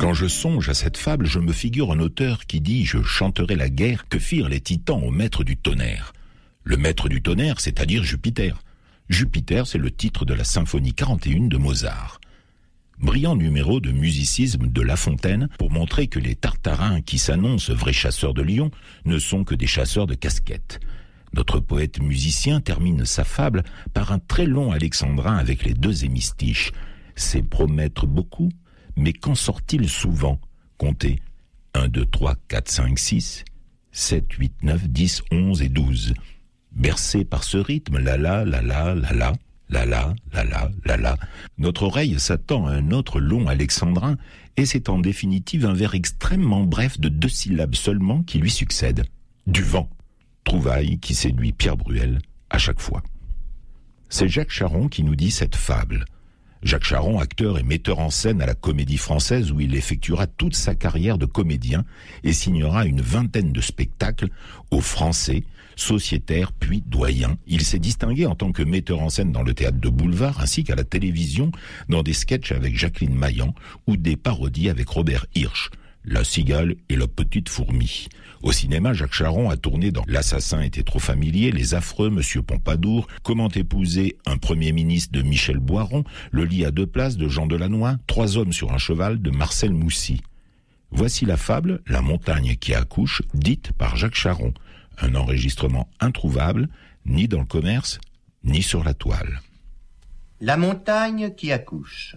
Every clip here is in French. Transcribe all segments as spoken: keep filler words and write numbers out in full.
Quand je songe à cette fable, je me figure un auteur qui dit « Je chanterai la guerre que firent les titans au maître du tonnerre ». Le maître du tonnerre, c'est-à-dire Jupiter. Jupiter, c'est le titre de la symphonie quarante et un de Mozart. Brillant numéro de musicisme de La Fontaine pour montrer que les Tartarins qui s'annoncent vrais chasseurs de lions ne sont que des chasseurs de casquettes. Notre poète musicien termine sa fable par un très long alexandrin avec les deux hémistiches. C'est promettre beaucoup, mais qu'en sort-il souvent? Comptez un, deux, trois, quatre, cinq, six, sept, huit, neuf, dix, onze et douze. Bercé par ce rythme, la la, la la, la la, la la, la la, la la, notre oreille s'attend à un autre long alexandrin, et c'est en définitive un vers extrêmement bref de deux syllabes seulement qui lui succède. Du vent. Trouvaille qui séduit Pierre Bruel à chaque fois. C'est Jacques Charron qui nous dit cette fable. Jacques Charron, acteur et metteur en scène à la Comédie Française où il effectuera toute sa carrière de comédien et signera une vingtaine de spectacles aux Français, sociétaire puis doyen. Il s'est distingué en tant que metteur en scène dans le théâtre de boulevard ainsi qu'à la télévision dans des sketchs avec Jacqueline Maillan ou des parodies avec Robert Hirsch, La Cigale et la Petite Fourmi. Au cinéma, Jacques Charron a tourné dans L'assassin était trop familier, Les affreux, Monsieur Pompadour, Comment épouser un premier ministre de Michel Boiron, Le lit à deux places de Jean Delannoy, Trois hommes sur un cheval de Marcel Moussy. Voici la fable La montagne qui accouche, dite par Jacques Charron. Un enregistrement introuvable, ni dans le commerce, ni sur la toile. La montagne qui accouche.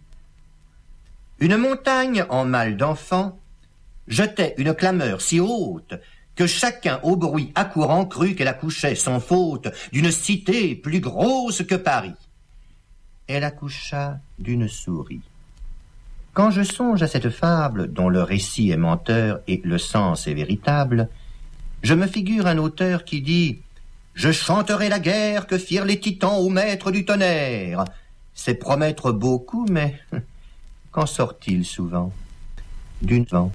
Une montagne en mal d'enfant jetait une clameur si haute que chacun au bruit accourant crut qu'elle accouchait sans faute d'une cité plus grosse que Paris. Elle accoucha d'une souris. Quand je songe à cette fable dont le récit est menteur et le sens est véritable, je me figure un auteur qui dit « Je chanterai la guerre que firent les titans au maître du tonnerre ». C'est promettre beaucoup, mais qu'en sort-il souvent? D'une vent.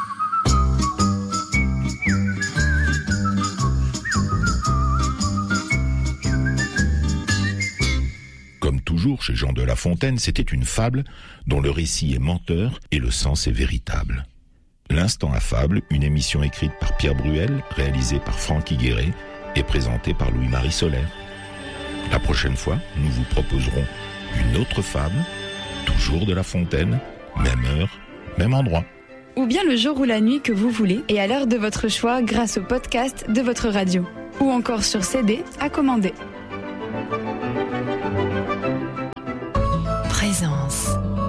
Comme toujours chez Jean de La Fontaine, c'était une fable dont le récit est menteur et le sens est véritable. L'Instant à fable, une émission écrite par Pierre Bruel, réalisée par Franck Higueret et présentée par Louis-Marie Solaire. La prochaine fois, nous vous proposerons une autre fable, toujours de La Fontaine, même heure, même endroit. Ou bien le jour ou la nuit que vous voulez et à l'heure de votre choix grâce au podcast de votre radio. Ou encore sur C D à commander. Présence.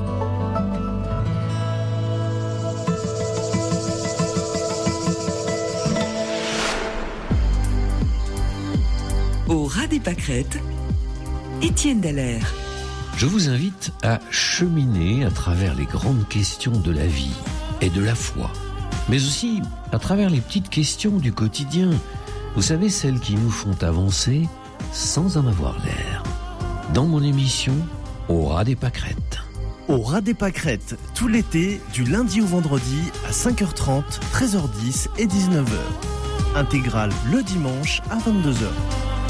Au ras des pâquerettes, Étienne Dallaire. Je vous invite à cheminer à travers les grandes questions de la vie et de la foi, mais aussi à travers les petites questions du quotidien. Vous savez, celles qui nous font avancer sans en avoir l'air. Dans mon émission, Au ras des pâquerettes. Au ras des pâquerettes, tout l'été, du lundi au vendredi à cinq heures trente, treize heures dix et dix-neuf heures. Intégrale le dimanche à vingt-deux heures.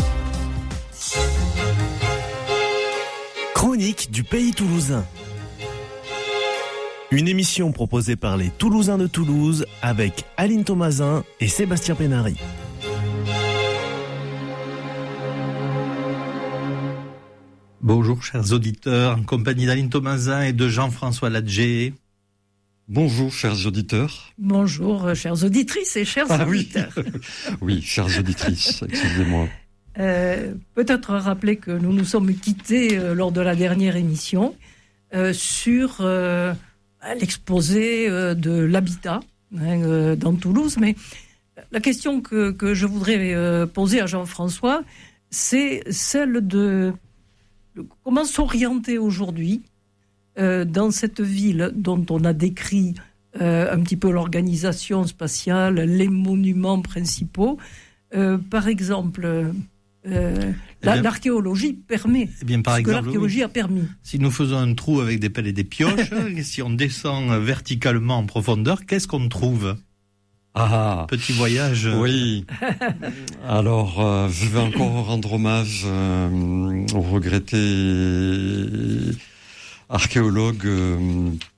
Chronique du pays toulousain. Une émission proposée par les Toulousains de Toulouse avec Aline Thomasin et Sébastien Pénary. Bonjour chers auditeurs, en compagnie d'Aline Thomasin et de Jean-François Ladger. Bonjour chers auditeurs. Bonjour chères auditrices et chers ah, auditeurs. Oui. oui, chères auditrices, excusez-moi. Euh, peut-être rappeler que nous nous sommes quittés euh, lors de la dernière émission euh, sur euh, l'exposé euh, de l'habitat hein, euh, dans Toulouse. Mais la question que, que je voudrais euh, poser à Jean-François, c'est celle de, de comment s'orienter aujourd'hui euh, dans cette ville dont on a décrit euh, un petit peu l'organisation spatiale, les monuments principaux. Euh, par exemple... Euh, eh la, bien, l'archéologie permet. Eh bien, par ce exemple, que l'archéologie oui. a permis. Si nous faisons un trou avec des pelles et des pioches, si on descend verticalement en profondeur, qu'est-ce qu'on trouve? Ah, petit voyage. Oui. Alors, euh, je vais encore rendre hommage euh, au regretté archéologue euh,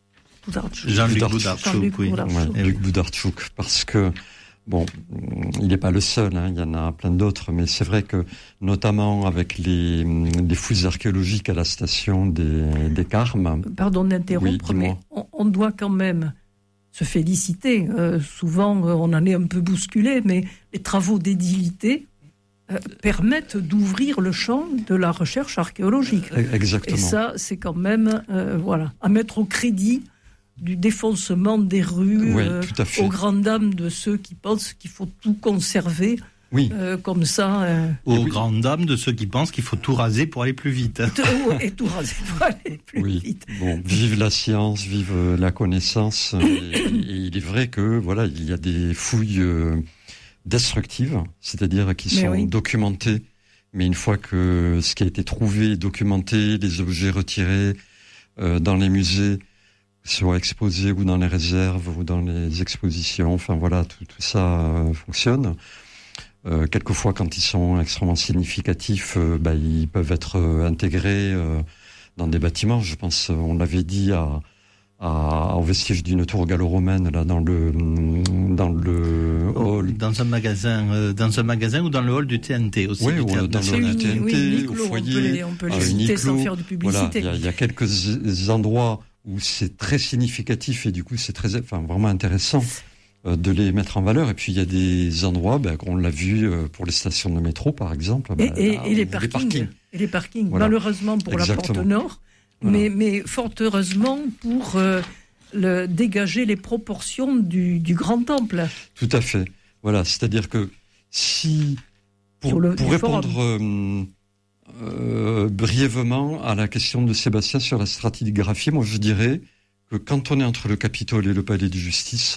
Boudartchouk. Jean-Luc Boudartchouk, Boudartchouk, oui. Boudartchouk. Ouais, Luc Boudartchouk, parce que, bon, il n'est pas le seul, hein, il y en a plein d'autres, mais c'est vrai que, notamment avec les, les fouilles archéologiques à la station des, des Carmes. Pardon d'interrompre, oui, mais on, on doit quand même se féliciter. Euh, souvent, euh, on en est un peu bousculé, mais les travaux d'édilité euh, permettent d'ouvrir le champ de la recherche archéologique. Exactement. Et ça, c'est quand même, euh, voilà, à mettre au crédit du défoncement des rues, oui, euh, tout à fait. aux grandes dames de ceux qui pensent qu'il faut tout conserver. Oui. Euh, comme ça. Euh... Aux oui. grandes dames de ceux qui pensent qu'il faut tout raser pour aller plus vite. Et tout raser pour aller plus oui. vite. Bon, vive la science, vive la connaissance. et, et il est vrai que voilà, il y a des fouilles euh, destructives, c'est-à-dire qui mais sont oui. documentées. Mais une fois que ce qui a été trouvé est documenté, les objets retirés euh, dans les musées, soit exposés ou dans les réserves ou dans les expositions, enfin voilà, tout, tout ça euh, fonctionne. Euh, quelquefois, quand ils sont extrêmement significatifs, euh, bah, ils peuvent être euh, intégrés euh, dans des bâtiments. Je pense, on l'avait dit à, à, au vestige d'une tour gallo-romaine là dans le dans le hall. Dans un magasin, euh, dans un magasin ou dans le hall du T N T aussi. Oui, du ou théâtre dans le hall national. du T N T, oui, oui, au Niclot, foyer, on peut les, on peut les à citer Niclot. sans faire de publicité. Voilà, il y, y a quelques endroits où c'est très significatif et du coup c'est très, enfin vraiment intéressant euh, de les mettre en valeur. Et puis il y a des endroits, ben, on l'a vu euh, pour les stations de métro par exemple. Ben, et, et, là, et, les les parkings, parkings. Et les parkings. Voilà. Malheureusement pour Exactement. la porte nord, Voilà. mais, mais fort heureusement pour euh, le, dégager les proportions du, du grand temple. Tout à fait. Voilà, c'est-à-dire que si pour, le, pour répondre euh, euh, brièvement à la question de Sébastien sur la stratigraphie, moi je dirais que quand on est entre le Capitole et le Palais de Justice,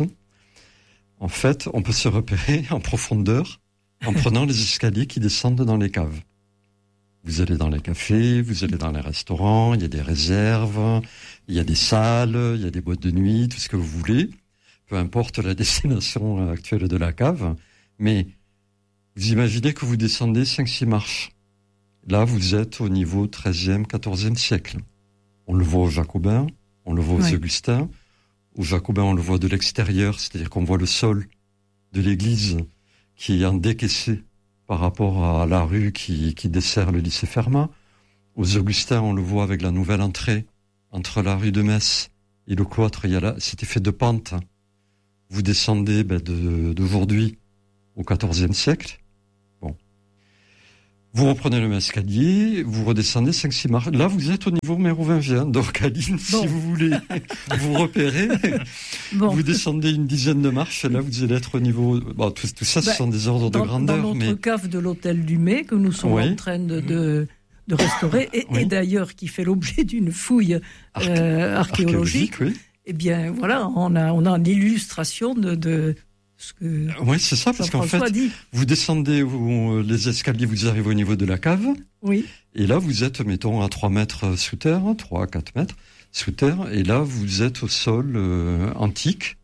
en fait, on peut se repérer en profondeur en prenant les escaliers qui descendent dans les caves. Vous allez dans les cafés, vous allez dans les restaurants, il y a des réserves, il y a des salles, il y a des boîtes de nuit, tout ce que vous voulez, peu importe la destination actuelle de la cave, mais vous imaginez que vous descendez cinq six marches. Là, vous êtes au niveau treizième, quatorzième siècle. On le voit aux Jacobins, on le voit aux ouais. Augustins. Aux Jacobins, on le voit de l'extérieur, c'est-à-dire qu'on voit le sol de l'église qui est en décaissé par rapport à la rue qui, qui dessert le lycée Fermat. Aux Augustins, on le voit avec la nouvelle entrée entre la rue de Metz et le cloître. Il y a là, cet effet de pente. Vous descendez ben, de, d'aujourd'hui au quatorzième siècle. Bon. Vous reprenez le même escalier, vous redescendez cinq six marches. Là, vous êtes au niveau mérovingien. Donc, Aline, bon. si vous voulez vous repérer, bon. vous descendez une dizaine de marches. Là, vous allez être au niveau... Bon, tout, tout ça, bah, ce sont des ordres dans, de grandeur. Dans notre mais... cave de l'hôtel du Mai, que nous sommes oui. en train de... de... de restaurer, et, oui. et d'ailleurs qui fait l'objet d'une fouille euh, archéologique, archéologique oui. eh bien voilà, on a, on a une illustration de, de ce que oui, c'est ça, parce qu'en fait, dit. vous descendez vous, les escaliers, vous arrivez au niveau de la cave, oui. et là vous êtes, mettons, à trois mètres sous terre, trois à quatre mètres sous terre, et là vous êtes au sol euh, antique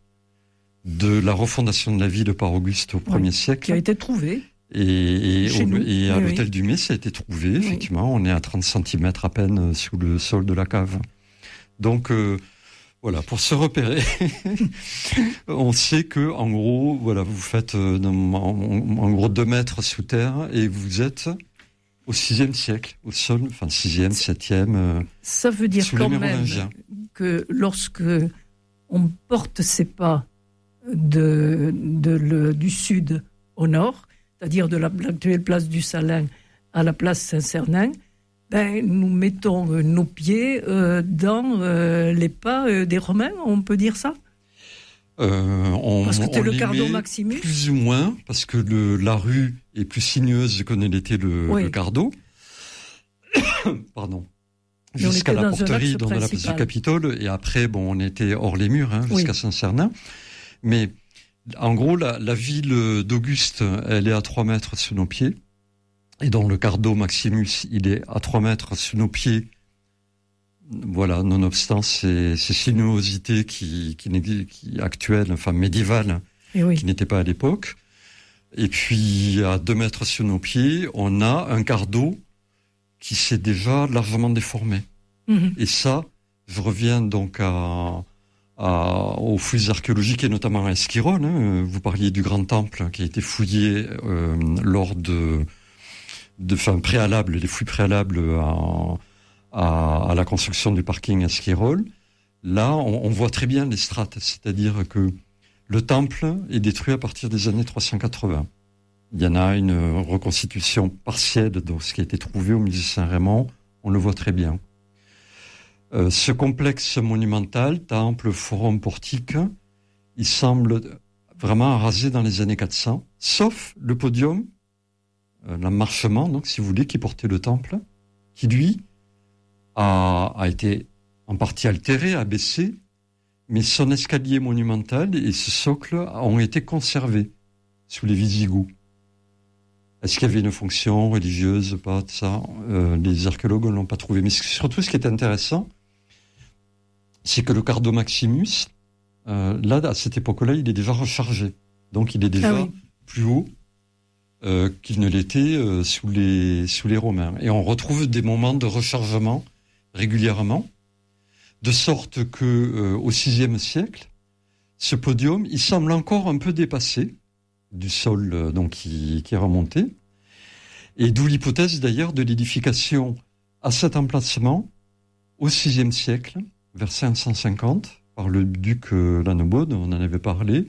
de la refondation de la ville par Auguste au premier oui. siècle. Qui a été trouvé. Et, et, au, et à oui, l'hôtel oui. du Mai, ça a été trouvé, effectivement. Oui. On est à trente centimètres à peine sous le sol de la cave. Donc, euh, voilà, pour se repérer, on sait que, en gros, voilà, vous faites euh, en, en gros deux mètres sous terre et vous êtes au sixième siècle, au sol, enfin sixième, septième. Euh, ça veut dire quand même que lorsque on porte ses pas de, de le, du sud au nord, c'est-à-dire de l'actuelle place du Salin à la place Saint-Cernin, ben, nous mettons euh, nos pieds euh, dans euh, les pas euh, des Romains, on peut dire ça euh, on, Parce que c'était on le les Cardo met Maximus plus ou moins, parce que le, la rue est plus sinueuse que ne l'était le, oui. le Cardo. Pardon. Jusqu'à la porterie dans la place du Capitole, et après, bon, on était hors les murs, hein, jusqu'à oui. Saint-Cernin. Mais en gros, la, la ville d'Auguste, elle est à trois mètres sous nos pieds. Et dans le Cardo Maximus, il est à trois mètres sous nos pieds. Voilà, nonobstant ces, ces sinuosités qui, qui, qui actuelles, enfin médiévales, oui. qui n'étaient pas à l'époque. Et puis, à deux mètres sous nos pieds, on a un Cardo qui s'est déjà largement déformé. Mmh. Et ça, je reviens donc à... à à, aux fouilles archéologiques et notamment à Esquirol. Hein. Vous parliez du Grand Temple qui a été fouillé euh, lors de, de fin préalables, les fouilles préalables à, à, à la construction du parking Esquirol. Là, on, on voit très bien les strates, c'est-à-dire que le temple est détruit à partir des années trois cent quatre-vingts. Il y en a une reconstitution partielle de ce qui a été trouvé au musée Saint-Raymond, on le voit très bien. Euh, ce complexe monumental, temple, forum, portique, il semble vraiment rasé dans les années quatre cents, sauf le podium, euh, l'emmarchement, donc si vous voulez, qui portait le temple, qui lui a, a été en partie altéré, abaissé, mais son escalier monumental et ce socle ont été conservés sous les Visigoths. Est-ce qu'il y avait une fonction religieuse, pas de ça euh, les archéologues ne l'ont pas trouvé. Mais surtout, ce qui est intéressant, c'est que le Cardo Maximus, euh, là, à cette époque-là, il est déjà rechargé. Donc, il est déjà ah oui. plus haut euh, qu'il ne l'était euh, sous les sous les Romains. Et on retrouve des moments de rechargement régulièrement, de sorte que euh, au sixième siècle, ce podium, il semble encore un peu dépassé du sol euh, donc qui, qui est remonté, et d'où l'hypothèse d'ailleurs de l'édification à cet emplacement au sixième siècle, vers cinq cent cinquante, par le duc euh, Lannemode, on en avait parlé,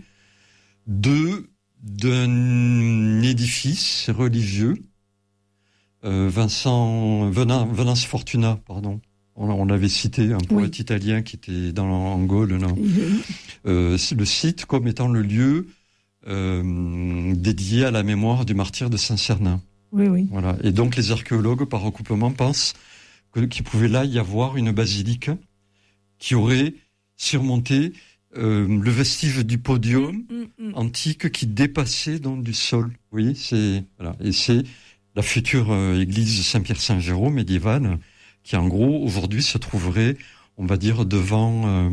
de d'un édifice religieux, euh, Vincent Venance, Venance Fortuna, pardon. On, on l'avait cité, un poète oui. italien qui était dans en Gaule, non oui. euh, le cite comme étant le lieu Euh, dédié à la mémoire du martyr de Saint-Cernin. Oui, oui. Voilà. Et donc les archéologues, par recoupement, pensent que, qu'il pouvait là y avoir une basilique qui aurait surmonté euh, le vestige du podium mmh, mmh, mmh. antique qui dépassait donc du sol. Vous voyez, c'est voilà. Et c'est la future euh, église Saint-Pierre-Saint-Jérôme médiévale qui, en gros, aujourd'hui se trouverait, on va dire, devant euh,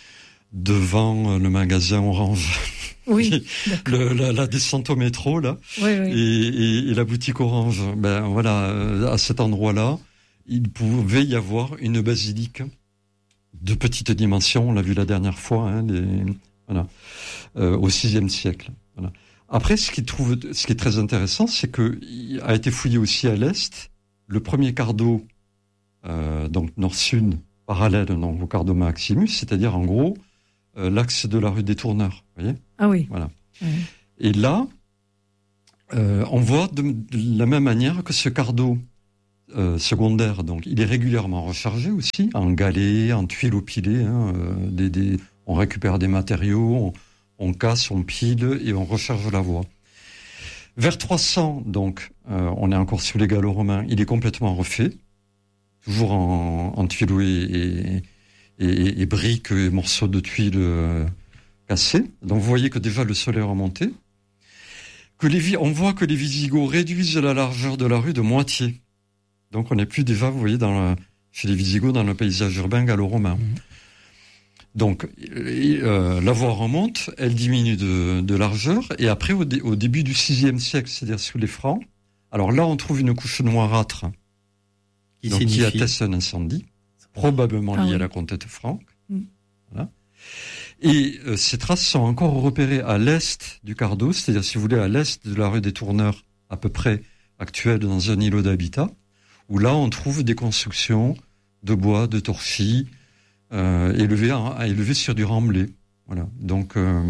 devant le magasin Orange. Oui, le, la, la descente au métro là, oui, oui. Et, et, et la boutique Orange. Ben voilà, à cet endroit-là, il pouvait y avoir une basilique de petite dimension. On l'a vu la dernière fois, hein, les, voilà, euh, au sixième siècle. Voilà. Après, ce qui trouve, ce qui est très intéressant, c'est que il a été fouillé aussi à l'est le premier cardo, euh, donc nord-sud, parallèle donc au cardo Maximus, c'est-à-dire en gros. Euh, l'axe de la rue des Tourneurs, vous voyez ? Ah oui. Voilà. Oui. Et là, euh, on voit de, de la même manière que ce cardo euh, secondaire, donc il est régulièrement rechargé aussi, en galets, en tuiles au pilet. Hein, euh, des, des, on récupère des matériaux, on, on casse, on pile et on recharge la voie. Vers trois cents, donc, euh, on est encore sous les gallo-romains, il est complètement refait, toujours en, en tuiles et... Et, et, et briques et morceaux de tuiles euh, cassés. Donc vous voyez que déjà le sol est remonté. Que les, on voit que les Visigoths réduisent la largeur de la rue de moitié. Donc on n'est plus déjà, vous voyez, dans la, chez les Visigoths, dans le paysage urbain gallo-romain. Mmh. Donc euh, la voie remonte, elle diminue de, de largeur, et après au, dé, au début du sixième siècle, c'est-à-dire sous les Francs, alors là on trouve une couche noirâtre qui, donc, qui atteste un incendie. Probablement lié ah oui. à la comtesse Franck. Mm. Voilà. Et euh, ces traces sont encore repérées à l'est du Cardo, c'est-à-dire, si vous voulez, à l'est de la rue des Tourneurs, à peu près actuelle, dans un îlot d'habitat, où là, on trouve des constructions de bois, de torchis, euh, élevées, à, élevées sur du remblai. Voilà. Donc, euh,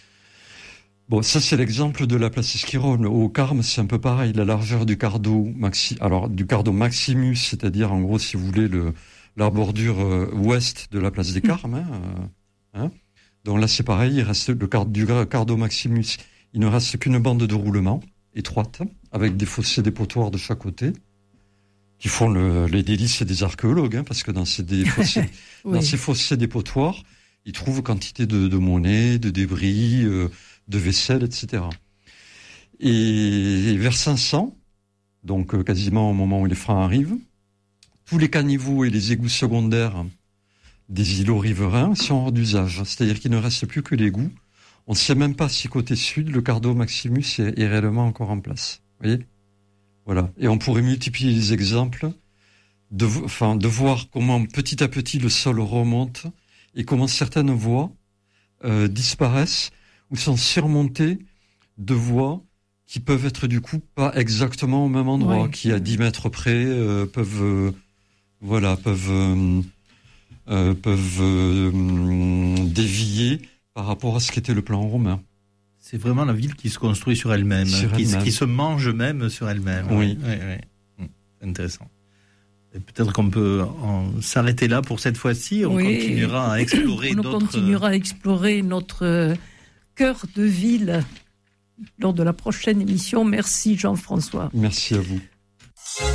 bon, ça, c'est l'exemple de la place Esquirol. Au Carme, c'est un peu pareil. La largeur du Cardo maxi, alors, du Cardo Maximus, c'est-à-dire, en gros, si vous voulez, le, la bordure euh, ouest de la place des Carmes. Hein, euh, hein. Donc là, c'est pareil, il reste le car- du Cardo Maximus, il ne reste qu'une bande de roulement étroite, avec des fossés dépotoirs de chaque côté, qui font le, les délices des archéologues, hein, parce que dans ces, des fossés, oui. dans ces fossés dépotoirs, ils trouvent quantité de, de monnaie, de débris, euh, de vaisselle, et cetera. Et, et vers cinq cents, donc euh, quasiment au moment où les Francs arrivent, tous les caniveaux et les égouts secondaires des îlots riverains sont hors d'usage. C'est-à-dire qu'il ne reste plus que l'égout. On ne sait même pas si côté sud, le Cardo Maximus est, est réellement encore en place. Vous voyez ? Voilà. Et on pourrait multiplier les exemples de, enfin, de voir comment petit à petit le sol remonte et comment certaines voies euh, disparaissent ou sont surmontées de voies qui peuvent être du coup pas exactement au même endroit, Oui. qui à dix mètres près euh, peuvent, euh, voilà, peuvent, euh, euh, peuvent euh, dévier par rapport à ce qu'était le plan romain. C'est vraiment la ville qui se construit sur elle-même, Sur qui, elle-même. qui se mange même sur elle-même. Oui. Oui, oui. Hum, c'est intéressant. Et peut-être qu'on peut en s'arrêter là pour cette fois-ci. On Oui. continuera à explorer On d'autres. continuera à explorer notre euh, cœur de ville lors de la prochaine émission. Merci Jean-François. Merci à vous.